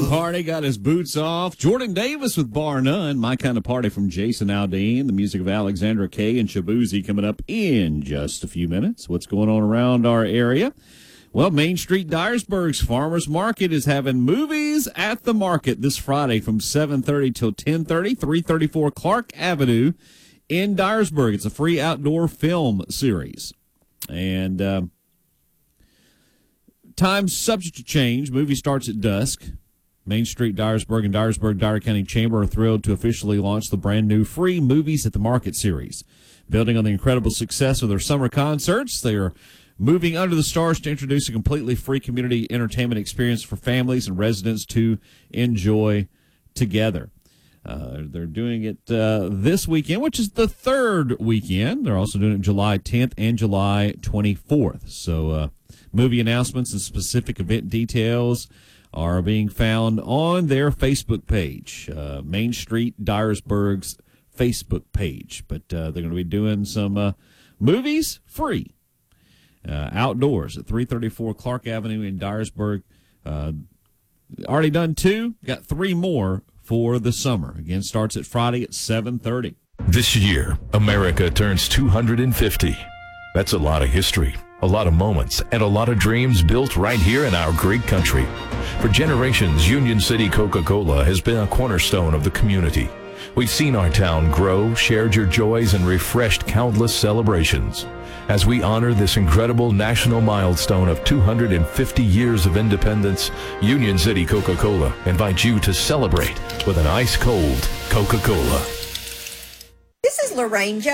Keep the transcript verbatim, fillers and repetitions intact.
of Party got his boots off. Jordan Davis with Bar None. My Kind of Party from Jason Aldean. The music of Alexandra Kay and Shabuzi coming up in just a few minutes. What's going on around our area? Well, Main Street Dyersburg's Farmers Market is having movies at the market this Friday from seven thirty till ten thirty, three thirty-four Clark Avenue in Dyersburg. It's a free outdoor film series. And uh, time's subject to change. Movie starts at dusk. Main Street Dyersburg and Dyersburg Dyer County Chamber are thrilled to officially launch the brand new free Movies at the Market series. Building on the incredible success of their summer concerts, they are moving under the stars to introduce a completely free community entertainment experience for families and residents to enjoy together. Uh, they're doing it uh, this weekend, which is the third weekend. They're also doing it July tenth and July twenty-fourth. So uh, movie announcements and specific event details are being found on their Facebook page, uh, Main Street Dyersburg's Facebook page. But uh, they're going to be doing some uh, movies free. Uh, outdoors at three thirty-four Clark Avenue in Dyersburg. Uh, already done two, got three more for the summer. Again, starts at Friday at seven thirty. This year, America turns two hundred fifty. That's a lot of history, a lot of moments, and a lot of dreams built right here in our great country. For generations, Union City Coca-Cola has been a cornerstone of the community. We've seen our town grow, shared your joys, and refreshed countless celebrations. As we honor this incredible national milestone of two hundred fifty years of independence, Union City Coca-Cola invites you to celebrate with an ice-cold Coca-Cola. This is Lorraine Jones.